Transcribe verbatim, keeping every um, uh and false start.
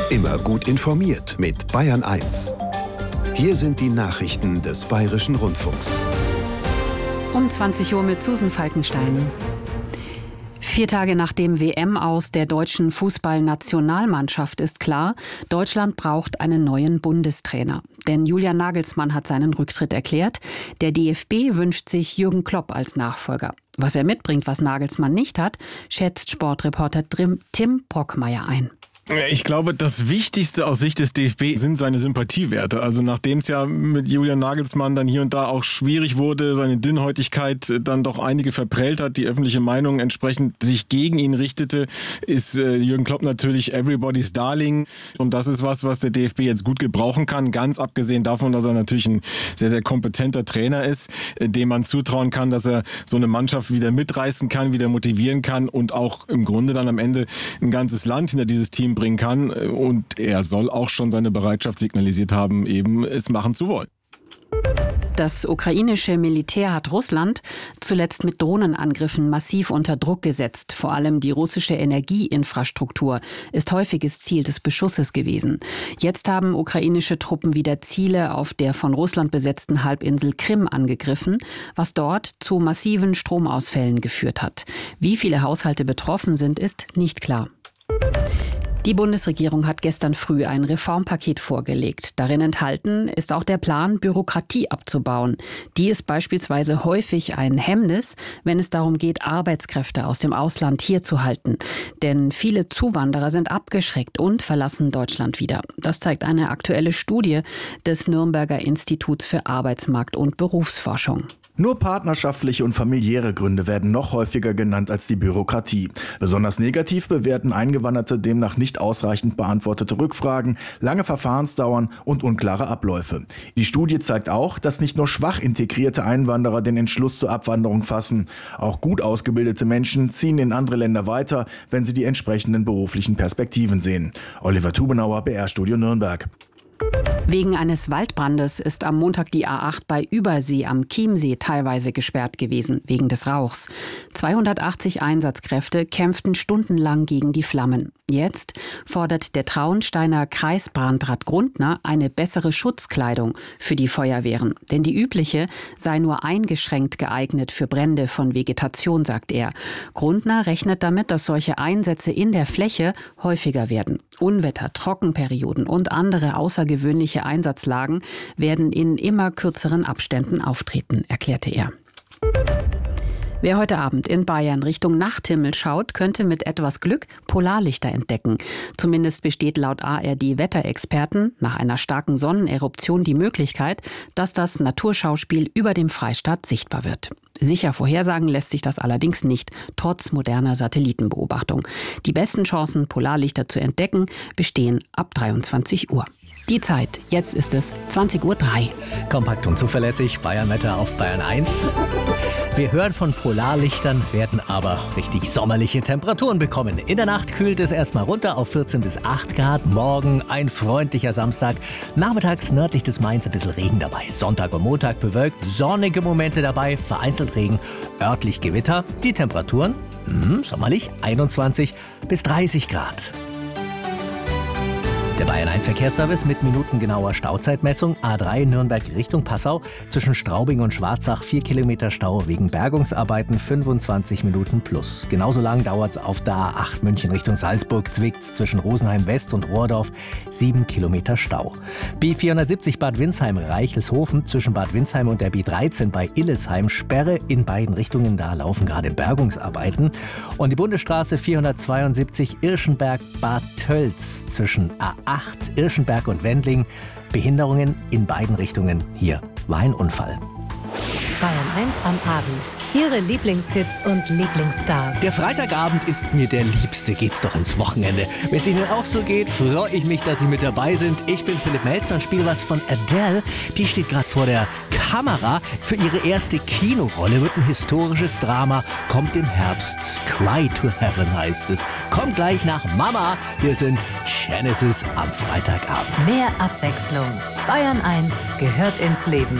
Immer gut informiert mit Bayern eins. Hier sind die Nachrichten des Bayerischen Rundfunks. Um zwanzig Uhr mit Susan Falkenstein. Vier Tage nach dem W M-Aus der deutschen Fußballnationalmannschaft ist klar, Deutschland braucht einen neuen Bundestrainer. Denn Julian Nagelsmann hat seinen Rücktritt erklärt. Der D F B wünscht sich Jürgen Klopp als Nachfolger. Was er mitbringt, was Nagelsmann nicht hat, schätzt Sportreporter Tim Brockmeier ein. Ich glaube, das Wichtigste aus Sicht des D F B sind seine Sympathiewerte. Also nachdem es ja mit Julian Nagelsmann dann hier und da auch schwierig wurde, seine Dünnhäutigkeit dann doch einige verprellt hat, die öffentliche Meinung entsprechend sich gegen ihn richtete, ist äh, Jürgen Klopp natürlich everybody's darling. Und das ist was, was der D F B jetzt gut gebrauchen kann. Ganz abgesehen davon, dass er natürlich ein sehr, sehr kompetenter Trainer ist, äh, dem man zutrauen kann, dass er so eine Mannschaft wieder mitreißen kann, wieder motivieren kann und auch im Grunde dann am Ende ein ganzes Land hinter dieses Team bringen kann, und er soll auch schon seine Bereitschaft signalisiert haben, eben es machen zu wollen. Das ukrainische Militär hat Russland zuletzt mit Drohnenangriffen massiv unter Druck gesetzt. Vor allem die russische Energieinfrastruktur ist häufiges Ziel des Beschusses gewesen. Jetzt haben ukrainische Truppen wieder Ziele auf der von Russland besetzten Halbinsel Krim angegriffen, was dort zu massiven Stromausfällen geführt hat. Wie viele Haushalte betroffen sind, ist nicht klar. Die Bundesregierung hat gestern früh ein Reformpaket vorgelegt. Darin enthalten ist auch der Plan, Bürokratie abzubauen. Die ist beispielsweise häufig ein Hemmnis, wenn es darum geht, Arbeitskräfte aus dem Ausland hier zu halten. Denn viele Zuwanderer sind abgeschreckt und verlassen Deutschland wieder. Das zeigt eine aktuelle Studie des Nürnberger Instituts für Arbeitsmarkt- und Berufsforschung. Nur partnerschaftliche und familiäre Gründe werden noch häufiger genannt als die Bürokratie. Besonders negativ bewerten Eingewanderte demnach nicht ausreichend beantwortete Rückfragen, lange Verfahrensdauern und unklare Abläufe. Die Studie zeigt auch, dass nicht nur schwach integrierte Einwanderer den Entschluss zur Abwanderung fassen. Auch gut ausgebildete Menschen ziehen in andere Länder weiter, wenn sie die entsprechenden beruflichen Perspektiven sehen. Oliver Tubenauer, B R-Studio Nürnberg. Wegen eines Waldbrandes ist am Montag die A acht bei Übersee am Chiemsee teilweise gesperrt gewesen, wegen des Rauchs. zweihundertachtzig Einsatzkräfte kämpften stundenlang gegen die Flammen. Jetzt fordert der Traunsteiner Kreisbrandrat Grundner eine bessere Schutzkleidung für die Feuerwehren. Denn die übliche sei nur eingeschränkt geeignet für Brände von Vegetation, sagt er. Grundner rechnet damit, dass solche Einsätze in der Fläche häufiger werden. Unwetter, Trockenperioden und andere außergewöhnliche Einsatzlagen werden in immer kürzeren Abständen auftreten, erklärte er. Wer heute Abend in Bayern Richtung Nachthimmel schaut, könnte mit etwas Glück Polarlichter entdecken. Zumindest besteht laut A R D-Wetterexperten nach einer starken Sonneneruption die Möglichkeit, dass das Naturschauspiel über dem Freistaat sichtbar wird. Sicher vorhersagen lässt sich das allerdings nicht, trotz moderner Satellitenbeobachtung. Die besten Chancen, Polarlichter zu entdecken, bestehen ab dreiundzwanzig Uhr. Die Zeit, jetzt ist es zwanzig Uhr drei. Kompakt und zuverlässig, Bayern-Wetter auf Bayern eins. Wir hören von Polarlichtern, werden aber richtig sommerliche Temperaturen bekommen. In der Nacht kühlt es erstmal runter auf vierzehn bis acht Grad. Morgen ein freundlicher Samstag. Nachmittags nördlich des Mains ein bisschen Regen dabei. Sonntag und Montag bewölkt, sonnige Momente dabei, vereinzelt Regen, örtlich Gewitter. Die Temperaturen, mh, sommerlich, einundzwanzig bis dreißig Grad. Der Bayern eins Verkehrsservice mit minutengenauer Stauzeitmessung. A drei Nürnberg Richtung Passau. Zwischen Straubing und Schwarzach vier Kilometer Stau wegen Bergungsarbeiten, fünfundzwanzig Minuten plus. Genauso lang dauert es auf der A acht München Richtung Salzburg. Zwickt's zwischen Rosenheim West und Rohrdorf sieben Kilometer Stau. B vierhundertsiebzig Bad Windsheim Reichelshofen zwischen Bad Windsheim und der B dreizehn bei Illesheim. Sperre in beiden Richtungen, da laufen gerade Bergungsarbeiten. Und die Bundesstraße vierhundertzweiundsiebzig Irschenberg Bad Tölz zwischen A acht Irschenberg und Wendling. Behinderungen in beiden Richtungen. Hier war ein Unfall. Bayern eins am Abend. Ihre Lieblingshits und Lieblingsstars. Der Freitagabend ist mir der liebste. Geht's doch ins Wochenende. Wenn es Ihnen auch so geht, freue ich mich, dass Sie mit dabei sind. Ich bin Philipp Melzer und spiele was von Adele. Die steht gerade vor der Kamera. Für ihre erste Kinorolle wird ein historisches Drama. Kommt im Herbst. Cry to Heaven heißt es. Kommt gleich nach Mama. Wir sind Genesis am Freitagabend. Mehr Abwechslung. Bayern eins gehört ins Leben.